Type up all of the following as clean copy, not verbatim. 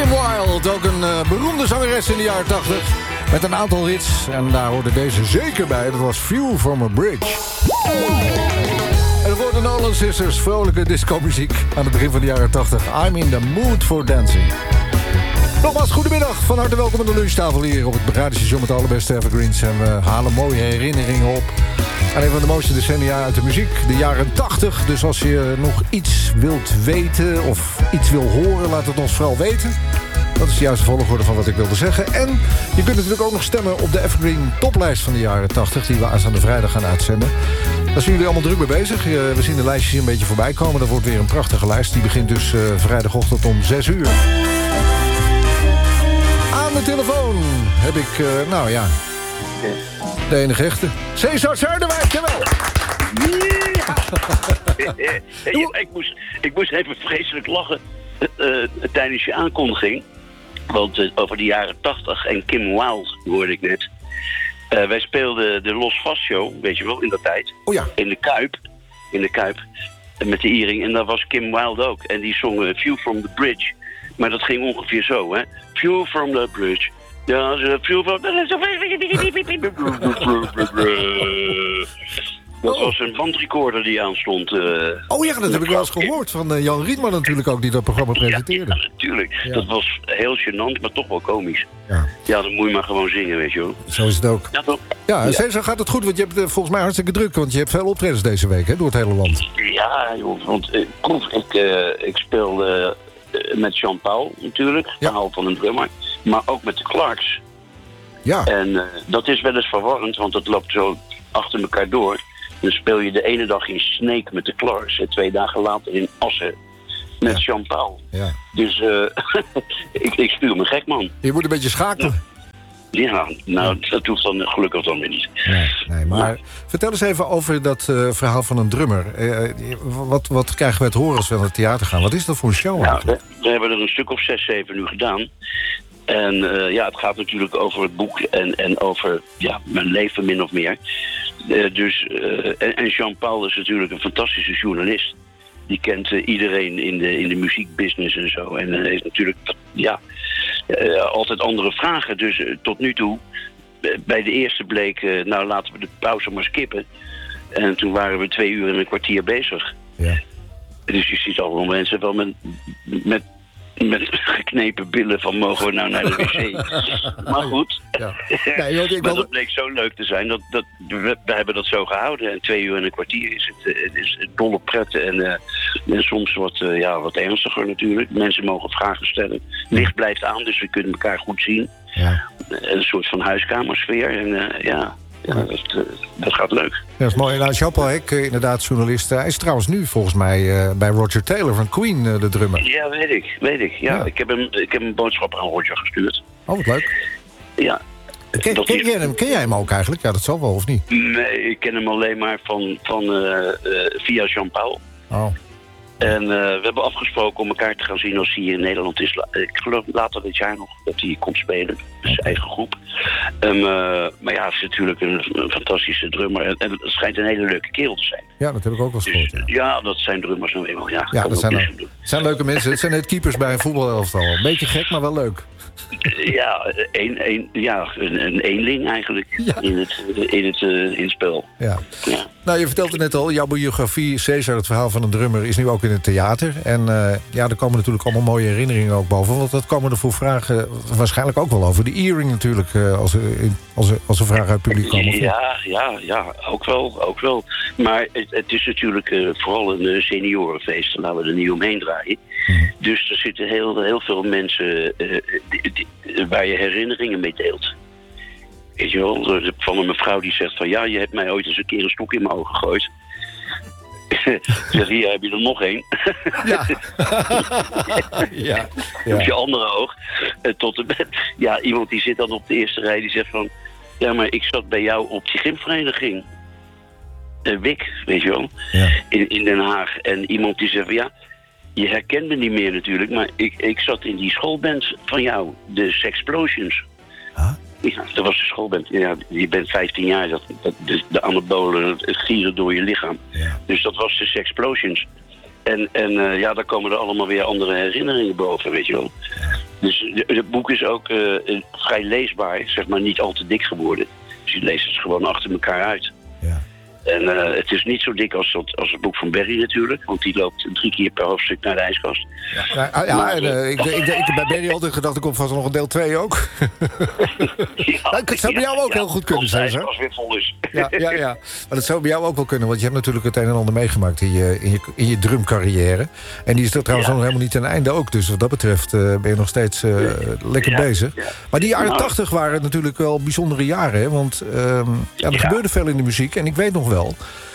Kim Wilde, ook een beroemde zangeres in de jaren 80. Met een aantal hits. En daar hoorde deze zeker bij. Dat was View from a Bridge. En voor de Nolan Sisters, vrolijke disco-muziek aan het begin van de jaren 80. I'm in the mood for dancing. Nogmaals, goedemiddag. Van harte welkom aan de lunchtafel hier op het radiostation met de allerbeste evergreens. En we halen mooie herinneringen op aan een van de mooiste decennia uit de muziek, de jaren 80. Dus als je nog iets wilt weten of iets wil horen, laat het ons vooral weten. Dat is de juiste volgorde van wat ik wilde zeggen. En je kunt natuurlijk ook nog stemmen op de Evergreen toplijst van de jaren 80... die we aanstaande vrijdag gaan uitzenden. Daar zijn jullie allemaal druk mee bezig. We zien de lijstjes hier een beetje voorbij komen. Dat wordt weer een prachtige lijst. Die begint dus vrijdagochtend om 6 uur. Aan de telefoon heb ik, de enige echte. Cesar Zuiderwijk, jawel! Ik moest even vreselijk lachen tijdens je aankondiging. Want over de jaren 80 en Kim Wilde hoorde ik net. Wij speelden de Los Fast Show, weet je wel, in dat tijd. Oh ja. In de Kuip. Met de Iering. En daar was Kim Wilde ook. En die zong View from the Bridge. Maar dat ging ongeveer zo, hè. View from the bridge. Ja, view from the... Dat was een bandrecorder die aanstond. Oh ja, dat heb ik wel eens gehoord. Van Jan Rietman natuurlijk ook, die dat programma presenteerde. Ja, natuurlijk. Ja. Dat was heel gênant, maar toch wel komisch. Ja, dan moet je maar gewoon zingen, weet je wel. Zo is het ook. Ja, toch? Ja, Cesar, gaat het goed? Want je hebt volgens mij hartstikke druk. Want je hebt veel optredens deze week, hè, door het hele land. Ja, joh. Want ik speel met Jean-Paul natuurlijk. Verhaal van een drummer. Maar ook met de Clarks. Ja. En dat is wel eens verwarrend, want dat loopt zo achter elkaar door. Dan speel je de ene dag in Sneek met de Clarks en 2 dagen later in Assen met Jean-Paul. Ja. Dus ik stuur me gek, man. Je moet een beetje schakelen. Ja, dat hoeft dan gelukkig dan weer niet. Nee, maar vertel eens even over dat verhaal van een drummer. Wat krijgen we te horen als we naar het theater gaan? Wat is dat voor een show eigenlijk? We hebben er een stuk of 6, 7 nu gedaan. En het gaat natuurlijk over het boek en over mijn leven min of meer. En Jean-Paul is natuurlijk een fantastische journalist. Die kent iedereen in de muziekbusiness en zo. En heeft natuurlijk altijd andere vragen. Dus tot nu toe, bij de eerste bleek, laten we de pauze maar skippen. En toen waren we 2 uur en een kwartier bezig. Ja. Dus je ziet allemaal mensen wel met geknepen billen van mogen we nou naar de wc. Maar goed. Ja. Nee, maar dat bleek zo leuk te zijn. We hebben dat zo gehouden. En 2 uur en een kwartier is het dolle pret. En soms wat ernstiger natuurlijk. Mensen mogen vragen stellen. Licht blijft aan, dus we kunnen elkaar goed zien. Ja. Een soort van huiskamersfeer. En dat gaat leuk. Ja, dat is mooi. Nou, Jean-Paul Hek, inderdaad journalist. Hij is trouwens nu volgens mij bij Roger Taylor van Queen, de drummer. Ja, weet ik. Ja. Ik heb een boodschap aan Roger gestuurd. Oh, wat leuk. Ja. Ken jij hem ook eigenlijk? Ja, dat zal wel, of niet? Nee, ik ken hem alleen maar via Jean-Paul. Oh. En we hebben afgesproken om elkaar te gaan zien als hij hier in Nederland is. Ik geloof later dit jaar nog dat hij komt spelen. Zijn eigen groep. Maar ja, hij is natuurlijk een fantastische drummer. En het schijnt een hele leuke kerel te zijn. Ja, dat heb ik ook wel eens gehoord. Ja, dat zijn drummers nou eenmaal. Ja, dat zijn leuke mensen. Het zijn net keepers bij een voetbalelftal. Een beetje gek, maar wel leuk. Ja, een eenling eigenlijk in het spel. Ja. Nou, je vertelde net al, jouw biografie, Cesar, het verhaal van een drummer, is nu ook in het theater. En er komen natuurlijk allemaal mooie herinneringen ook boven. Want dat komen er voor vragen waarschijnlijk ook wel over. De Earring natuurlijk, als er vragen uit het publiek komen. Ja, ook wel. Maar het is natuurlijk vooral een seniorenfeest. Laten we er niet omheen draaien. Dus er zitten heel veel mensen waar je herinneringen mee deelt. Weet je wel, van een mevrouw die zegt van je hebt mij ooit eens een keer een stok in mijn ogen gegooid. Zeg, hier heb je er nog één. Ja. Op je andere oog. Tot en met, iemand die zit dan op de eerste rij die zegt van maar ik zat bij jou op die gymvereniging. Wik, weet je wel. Ja. In Den Haag. En iemand die zegt van je herkent me niet meer natuurlijk, maar ik zat in die schoolband van jou, de Sexplosions. Huh? Ja, dat was de schoolband. Ja, je bent 15 jaar, de anabolen, het gieren door je lichaam. Ja. Dus dat was de Sexplosions. En daar komen er allemaal weer andere herinneringen boven, weet je wel. Dus het boek is ook vrij leesbaar, zeg maar niet al te dik geworden. Dus je leest het gewoon achter elkaar uit. Ja. En het is niet zo dik als het boek van Barry natuurlijk. Want die loopt 3 keer per hoofdstuk naar de ijskast. Ik heb bij Barry altijd gedacht, er komt vast nog een deel 2 ook. Dat zou bij jou ook heel goed kunnen zijn, hè? Als weer vol is. Ja. Maar dat zou bij jou ook wel kunnen, want je hebt natuurlijk het een en ander meegemaakt in je drumcarrière. En die is er trouwens nog helemaal niet ten einde ook. Dus wat dat betreft ben je nog steeds lekker bezig. Ja. Maar die jaren 80 waren natuurlijk wel bijzondere jaren, hè? Want er gebeurde veel in de muziek. En ik weet nog wel,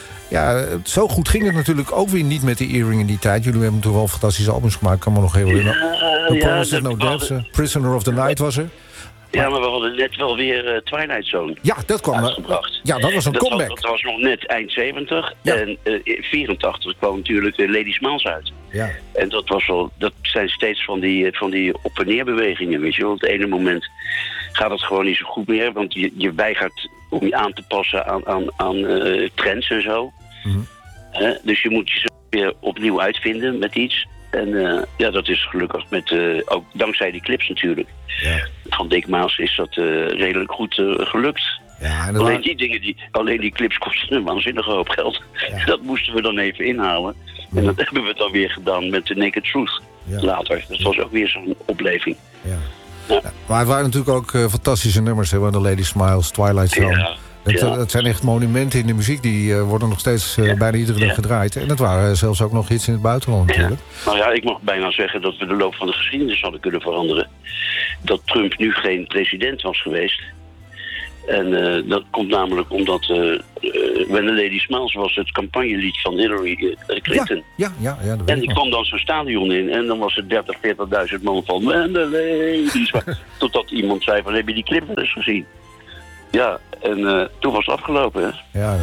zo goed ging het natuurlijk ook weer niet met de Earring in die tijd. Jullie hebben toch wel fantastische albums gemaakt, kan me nog heel herinneren. Prisoner of the Night was er. Ja, maar we hadden net wel weer Twilight Zone. Ja, dat kwam uitgebracht. Ja, dat was een comeback. Dat was nog net eind 70. Ja. En in 84 kwam natuurlijk Lady Smiles uit. Ja. En dat zijn steeds van die op- en neerbewegingen, weet je wel. Op het ene moment gaat het gewoon niet zo goed meer, want je weigert om je aan te passen aan trends en zo. Mm-hmm. Dus je moet jezelf weer opnieuw uitvinden met iets. En dat is gelukkig ook dankzij die clips natuurlijk. Ja. Van Dick Maas is dat redelijk goed gelukt. Ja, en alleen die clips kosten een waanzinnige hoop geld. Ja. Dat moesten we dan even inhalen. Ja. En dat hebben we dan weer gedaan met The Naked Truth later. Dat was ook weer zo'n opleving. Ja. Ja. Maar het waren natuurlijk ook fantastische nummers, hè, The Lady Smiles, Twilight Zone. Dat zijn echt monumenten in de muziek. Die worden nog steeds bijna iedere dag gedraaid. En dat waren zelfs ook nog hits in het buitenland natuurlijk. Nou ja, ik mag bijna zeggen dat we de loop van de geschiedenis hadden kunnen veranderen. Dat Trump nu geen president was geweest. En dat komt namelijk omdat When the Lady Smiles was het campagnelied van Hillary Clinton. Ja, en die kwam dan zo'n stadion in en dan was het 40.000 man van When the Lady Smiles. Totdat iemand zei van, heb je die clip wel eens gezien? Ja, en toen was het afgelopen, hè? Ja,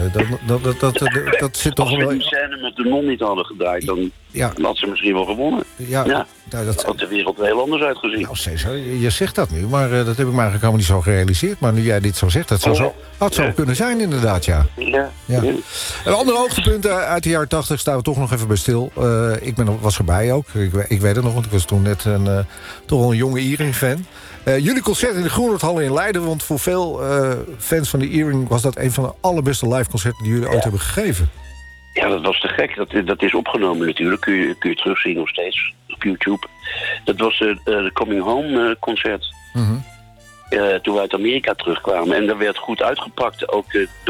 dat zit toch wel... Als we die scène met de non niet hadden gedraaid, dan had ze misschien wel gewonnen. Dat had de wereld er heel anders uitgezien. Nou, Cesar, je zegt dat nu, maar dat heb ik me eigenlijk helemaal niet zo gerealiseerd. Maar nu jij dit zo zegt, dat zou kunnen zijn inderdaad, ja. Een ander hoogtepunt uit de jaren 80 staan we toch nog even bij stil. Ik was erbij ook, ik weet het nog, want ik was toen net toch wel een jonge Earring-fan. Jullie concert in de Groenhoordhal in Leiden, want voor veel fans van de Earring was dat een van de allerbeste live concerten die jullie ooit hebben gegeven. Ja, dat was te gek. Dat is opgenomen natuurlijk. Kun je terugzien nog steeds op YouTube. Dat was de Coming Home concert. Mm-hmm. Toen we uit Amerika terugkwamen. En dat werd goed uitgepakt. Ook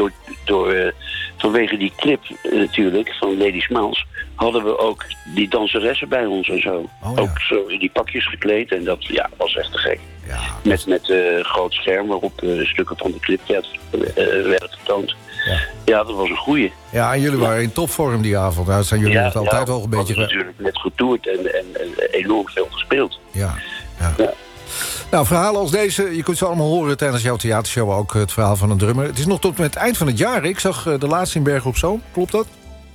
vanwege die clip natuurlijk van Lady Smiles hadden we ook die danseressen bij ons en zo. Ook zo in die pakjes gekleed. En dat was echt te gek. Ja, met groot scherm waarop stukken van de clip werden getoond. Ja, dat was een goeie. Ja, en jullie waren in topvorm die avond. Nou, dat zijn jullie altijd wel een beetje... We hebben natuurlijk net getoerd en enorm veel gespeeld. Ja. Nou, verhalen als deze, je kunt ze allemaal horen tijdens jouw theatershow. Ook het verhaal van een drummer. Het is nog tot met het eind van het jaar. Ik zag de laatste in Bergen op Zoom. Klopt dat?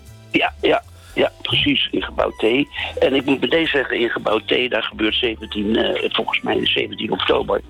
Ja, precies, in gebouw T. En ik moet meteen zeggen, in gebouw T, daar gebeurt volgens mij 17 oktober.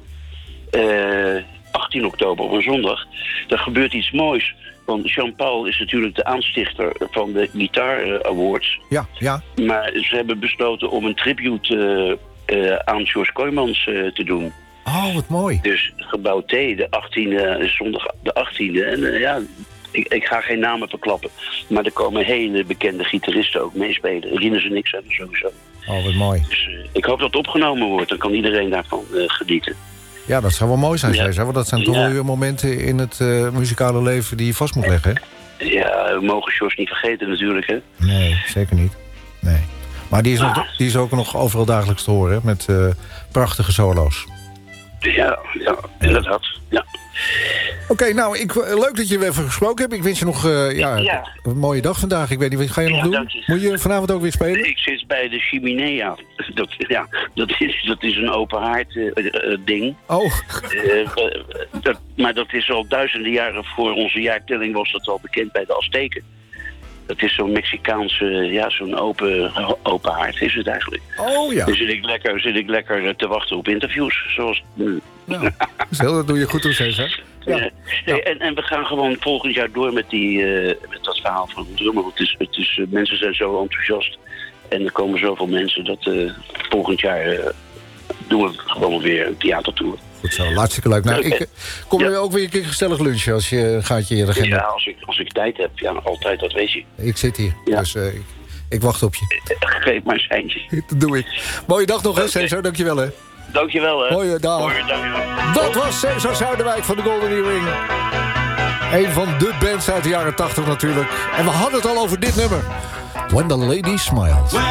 18 oktober op een zondag. Daar gebeurt iets moois. Want Jean-Paul is natuurlijk de aanstichter van de Guitar Awards. Ja. Maar ze hebben besloten om een tribute aan George Kooijmans te doen. Oh, wat mooi. Dus gebouw T, de 18e, zondag de 18e. En ik ga geen namen verklappen. Maar er komen hele bekende gitaristen ook meespelen. Rinus en ik zijn er sowieso. Oh, wat mooi. Dus ik hoop dat het opgenomen wordt. Dan kan iedereen daarvan genieten. Ja, dat zou wel mooi zijn, Cesar. Want dat zijn toch wel weer momenten in het muzikale leven die je vast moet leggen, hè? Ja, we mogen George niet vergeten natuurlijk, hè? Nee, zeker niet. Nee. Maar die is ook nog overal dagelijks te horen, hè? Met prachtige solo's. Ja, inderdaad. Ja. Oké, nou, leuk dat je weer even gesproken hebt. Ik wens je nog een mooie dag vandaag. Ik weet niet, wat ga je nog doen? Moet je vanavond ook weer spelen? Ik zit bij de Chiminea. Dat is een open haard ding. Oh. Maar dat is al duizenden jaren voor onze jaartelling was dat al bekend bij de Azteken. Dat is zo'n Mexicaanse, zo'n open haard is het eigenlijk. Oh ja. Dan zit ik lekker te wachten op interviews, zoals nu. Nou, dat doe je goed door, Cesar. Ja. En we gaan gewoon volgend jaar door met dat verhaal van de drummer. Mensen zijn zo enthousiast. En er komen zoveel mensen dat volgend jaar doen we gewoon weer een theatertour. Goed zo, hartstikke leuk. Nou, ik kom je ook weer een keer gezellig lunchen als je een gaatje in de agenda. Ja, als ik tijd heb. Ja, altijd, dat weet je. Ik zit hier, dus ik wacht op je. Geef maar een seintje. Dat doe ik. Mooie dag nog, hè, Cesar. Dankjewel, hè. Dankjewel, hè. Hoi, dag. Hoi, dankjewel. Dat was Cesar Zuiderwijk van de Golden Earring. Een van de bands uit de jaren 80 natuurlijk. En we hadden het al over dit nummer. When the Lady Smiles.